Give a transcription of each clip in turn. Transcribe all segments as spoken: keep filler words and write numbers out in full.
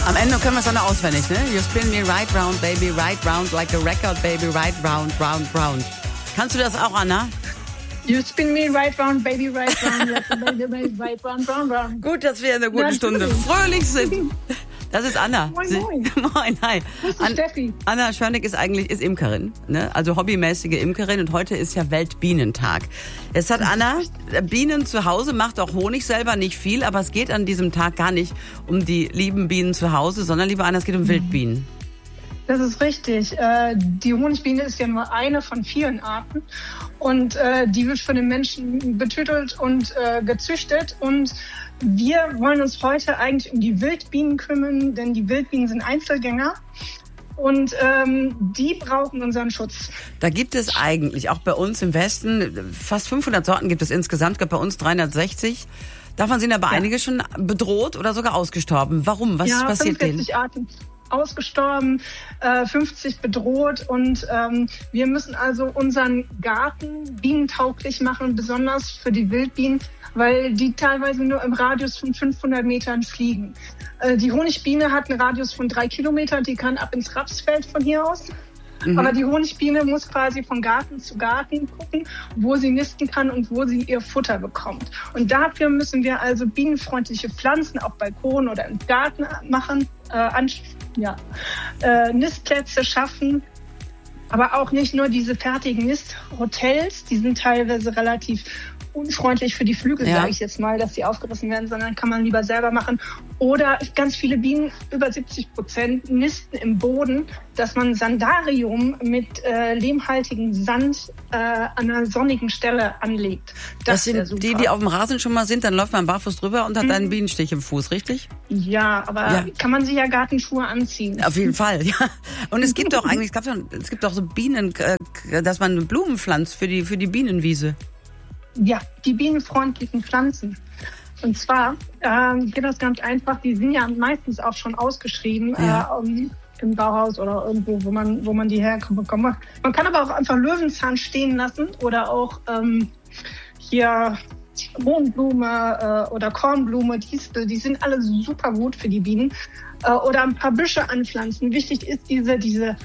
Am Ende können wir es dann auswendig, ne? You spin me right round, baby, right round, like a record, baby, right round, round, round. Kannst du das auch, Anna? You spin me right round, baby, right round, like a baby, right round, round, round. Gut, dass wir in einer guten Natürlich. Stunde fröhlich sind. Das ist Anna. Moin, Sie, moin. Moin, hi. Grüß dich, An, Steffi. Anna Schörnig ist eigentlich ist Imkerin, ne? Also hobbymäßige Imkerin, und heute ist ja Weltbienentag. Jetzt hat Anna Bienen zu Hause, macht auch Honig selber, nicht viel, aber es geht an diesem Tag gar nicht um die lieben Bienen zu Hause, sondern, liebe Anna, es geht um Wildbienen. Das ist richtig. Äh, die Honigbiene ist ja nur eine von vielen Arten und äh, die wird von den Menschen betütelt und äh, gezüchtet, und wir wollen uns heute eigentlich um die Wildbienen kümmern, denn die Wildbienen sind Einzelgänger und ähm, die brauchen unseren Schutz. Da gibt es eigentlich, auch bei uns im Westen, fast fünfhundert Sorten gibt es insgesamt, gibt bei uns dreihundertsechzig. Davon sind aber ja. einige schon bedroht oder sogar ausgestorben. Warum? Was ja, passiert denen? fünfundvierzig Arten ausgestorben, äh, fünfzig bedroht, und ähm, wir müssen also unseren Garten bienentauglich machen, besonders für die Wildbienen, weil die teilweise nur im Radius von fünfhundert Metern fliegen. Äh, die Honigbiene hat einen Radius von drei Kilometern, die kann ab ins Rapsfeld von hier aus. Mhm. Aber die Honigbiene muss quasi von Garten zu Garten gucken, wo sie nisten kann und wo sie ihr Futter bekommt. Und dafür müssen wir also bienenfreundliche Pflanzen auf Balkon oder im Garten machen, äh, an, ja, äh, Nistplätze schaffen. Aber auch nicht nur diese fertigen Nisthotels, die sind teilweise relativ unfreundlich für die Flügel, ja. sage ich jetzt mal, dass sie aufgerissen werden, sondern kann man lieber selber machen. Oder ganz viele Bienen, über siebzig Prozent, nisten im Boden, dass man Sandarium mit äh, lehmhaltigem Sand äh, an einer sonnigen Stelle anlegt. Das, das sind super. Die, die auf dem Rasen schon mal sind, dann läuft man barfuß drüber und hat mhm. einen Bienenstich im Fuß, richtig? Ja, aber ja. kann man sich ja Gartenschuhe anziehen. Auf jeden Fall, ja. Und es gibt doch eigentlich, es, gab, es gibt doch so Bienen, äh, dass man Blumen pflanzt für die, für die Bienenwiese. Ja, die bienenfreundlichen Pflanzen. Und zwar ähm, geht das ganz einfach. Die sind ja meistens auch schon ausgeschrieben ja. äh, um, im Bauhaus oder irgendwo, wo man, wo man die herbekommt. Man kann aber auch einfach Löwenzahn stehen lassen oder auch ähm, hier Mohnblume äh, oder Kornblume. Die, die sind alle super gut für die Bienen. Äh, oder ein paar Büsche anpflanzen. Wichtig ist diese diese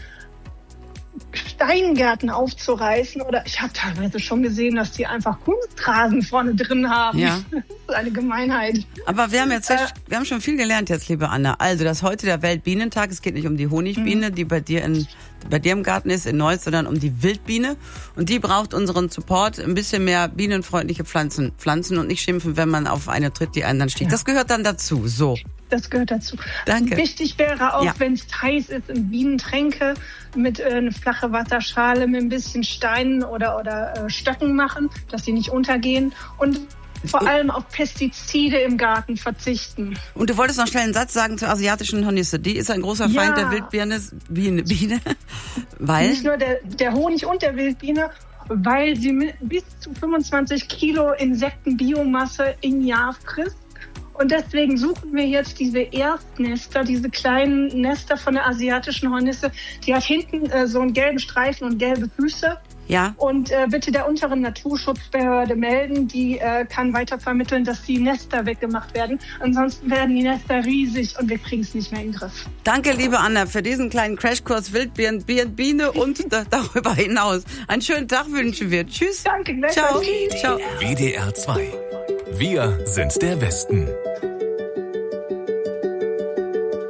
Steingärten aufzureißen, oder ich habe teilweise schon gesehen, dass die einfach Kunstrasen vorne drin haben. Ja. Das ist eine Gemeinheit. Aber wir haben jetzt, äh, wir haben schon viel gelernt jetzt, liebe Anna. Also, das ist heute der Weltbienentag. Es geht nicht um die Honigbiene, mhm. die bei dir in, bei dir im Garten ist, in Neuss, sondern um die Wildbiene. Und die braucht unseren Support, ein bisschen mehr bienenfreundliche Pflanzen, Pflanzen und nicht schimpfen, wenn man auf eine tritt, die einen dann sticht. Ja. Das gehört dann dazu, so. Das gehört dazu. Danke. Wichtig wäre auch, ja. wenn es heiß ist, in Bienentränke mit äh, eine flache Wasserschale mit ein bisschen Steinen oder, oder äh, Stöcken machen, dass sie nicht untergehen. Und vor allem auf Pestizide im Garten verzichten. Und du wolltest noch schnell einen Satz sagen zur asiatischen Hornisse. Die ist ein großer Feind ja. der Wildbiene, Biene, Biene, weil... Nicht nur der, der Honig und der Wildbiene, weil sie mit bis zu fünfundzwanzig Kilo Insektenbiomasse im Jahr frisst. Und deswegen suchen wir jetzt diese Erstnester, diese kleinen Nester von der asiatischen Hornisse. Die hat hinten äh, so einen gelben Streifen und gelbe Füße. Ja. Und äh, bitte der unteren Naturschutzbehörde melden. Die äh, kann weitervermitteln, dass die Nester weggemacht werden. Ansonsten werden die Nester riesig und wir kriegen es nicht mehr in den Griff. Danke, liebe Anna, für diesen kleinen Crashkurs Wildbiene Biene und da, darüber hinaus. Einen schönen Tag wünschen wir. Tschüss. Danke, gleich. Ciao. Ciao. W D R zwei. Wir sind der Westen.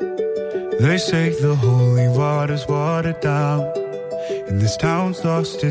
They say the holy water's watered down, and this town's lost its